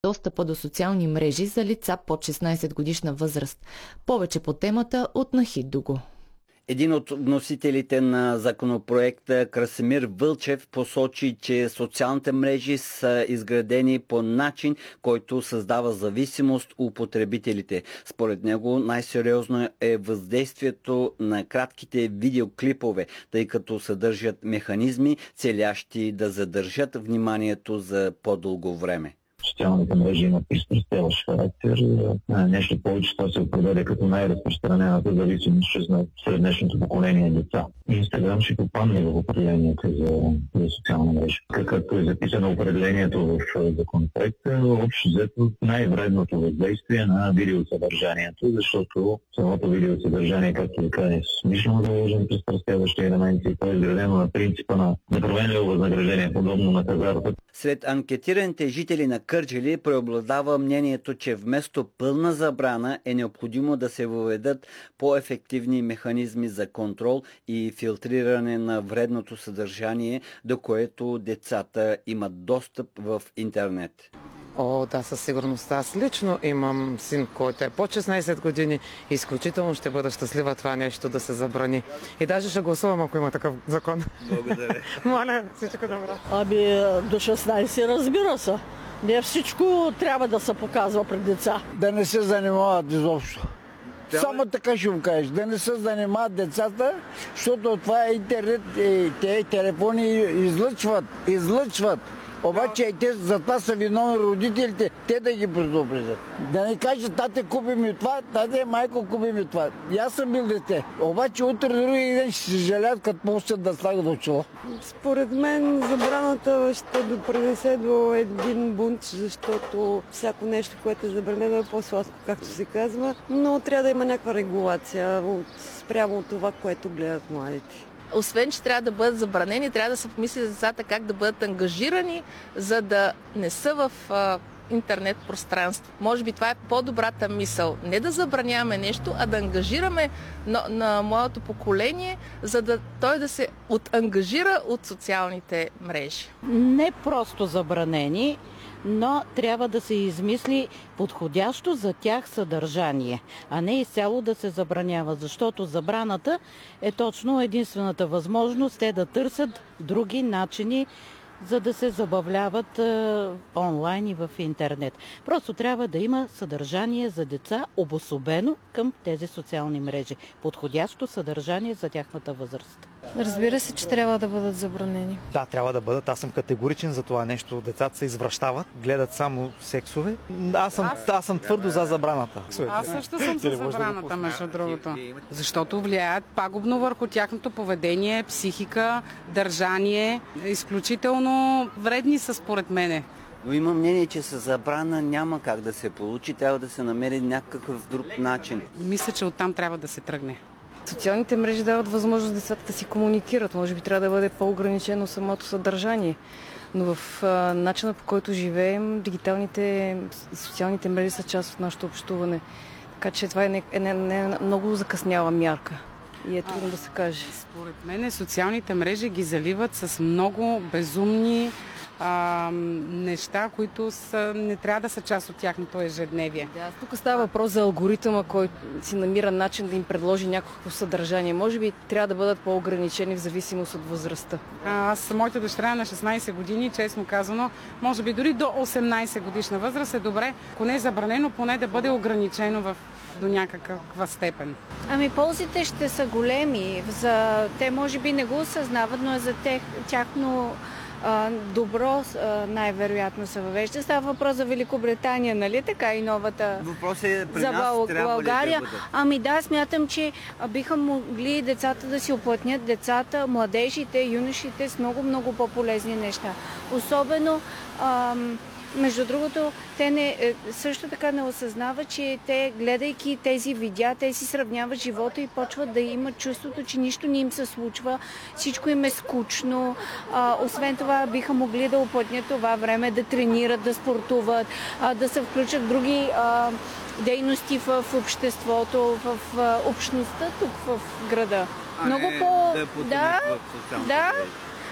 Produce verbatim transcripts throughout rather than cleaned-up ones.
достъпа до социални мрежи за лица под шестнайсет годишна възраст. Повече по темата от Нахид Дуго. Един от вносителите на законопроекта, Красимир Вълчев, посочи, че социалните мрежи са изградени по начин, който създава зависимост у потребителите. Според него най-сериозно е въздействието на кратките видеоклипове, тъй като съдържат механизми, целящи да задържат вниманието за по-дълго време. Социалните мрежи имат пристрастяващ характер. Нещо повече, това се определя като най-разпространената зависимост сред днешното поколение деца. Инстаграм ще попадне в определението за, за социална мрежа. Както е записано определението в законопроекта, общо взето най-вредното въздействие на видеосъдържанието, защото самото видеосъдържание, както ви казах, е смишлено заложено пристрастяващи елементи, то е изградено на принципа на неправенливо възнаграждение, подобно на хазарта. Сред анкетираните жители на Кърджали преобладава мнението, че вместо пълна забрана е необходимо да се въведат по-ефективни механизми за контрол и филтриране на вредното съдържание, до което децата имат достъп в интернет. О, да, със сигурност. Аз лично имам син, който е под шестнайсет години. Изключително ще бъда щастлива това нещо да се забрани. И даже ще гласувам, ако има такъв закон. Благодаря. Моля, всичко добро. Ами до шестнайсет, разбира се. Не всичко трябва да се показва пред деца. Да не се занимават изобщо. Само така ще му кажеш, да не се занимават децата, защото това е интернет, и те телефони излъчват, излъчват. Обаче те за това са виновни родителите, те да ги предупредят. Да не кажат, тате купи ми това, тате майко купи ми това. И аз съм бил дете. Обаче утре други ден ще се жалят, като пуснат да слагат очило. Според мен забраната ще допринесе до един бунт, защото всяко нещо, което е забранено, е по-сладко, както се казва. Но трябва да има някаква регулация спрямо от това, което гледат младите. Освен, че трябва да бъдат забранени, трябва да се помисли за децата как да бъдат ангажирани, за да не са в а, интернет пространство. Може би това е по-добрата мисъл. Не да забраняваме нещо, а да ангажираме на, на младото поколение, за да той да се отангажира от социалните мрежи. Не просто забранени, но трябва да се измисли подходящо за тях съдържание, а не изцяло да се забранява, защото забраната е точно единствената възможност те да търсят други начини, за да се забавляват е, онлайн и в интернет. Просто трябва да има съдържание за деца, обособено към тези социални мрежи. Подходящо съдържание за тяхната възраст. Разбира се, че трябва да бъдат забранени. Да, трябва да бъдат. Аз съм категоричен за това нещо. Децата се извращават, гледат само сексове. Аз съм, аз, аз съм твърдо за забраната. Аз също съм за забраната, между другото. Защото влияят пагубно върху тяхното поведение, психика, държание. Изключително вредни са според мене. Но има мнение, че с забрана няма как да се получи. Трябва да се намери някакъв друг начин. Мисля, че оттам трябва да се тръгне. Социалните мрежи дават възможност децата да си комуникират. Може би трябва да бъде по-ограничено самото съдържание. Но в а, начина, по който живеем, дигиталните и социалните мрежи са част от нашето общуване. Така че това е не, е, не, не, много закъсняла мярка. И е трудно да се каже. Според мен социалните мрежи ги заливат с много безумни а, неща, които са, не трябва да са част от тяхното ежедневие. Да, тук става въпрос за алгоритъма, който си намира начин да им предложи някакво съдържание. Може би трябва да бъдат по-ограничени в зависимост от възрастта. А, аз, моята дъщеря на шестнайсет години, честно казано, може би дори до осемнайсет годишна възраст е добре, ако не е забранено, поне да бъде ограничено в до някаква степен. Ами ползите ще са големи. За... Те може би не го осъзнават, но е за тех... тяхно а, добро а, най-вероятно се въвежда. Става въпрос за Великобритания, нали така и новата въпрос е при за нас, Бъл... трябва България. Да бъдат. Ами да, смятам, че биха могли децата да си оплътнят децата, младежите, юношите с много-много по-полезни неща. Особено ам... Между другото, те не, също така не осъзнават, че те, гледайки тези видеа, те си сравняват живота и почват да имат чувството, че нищо не им се случва, всичко им е скучно. А, освен това, биха могли да оплътнят това време, да тренират, да спортуват, а, да се включат в други а, дейности в, в обществото, в, в общността тук в града. А Много не, по... да, да, в да.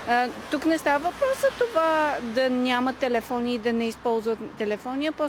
Тук не става въпрос за това да няма телефони и да не използват телефони, а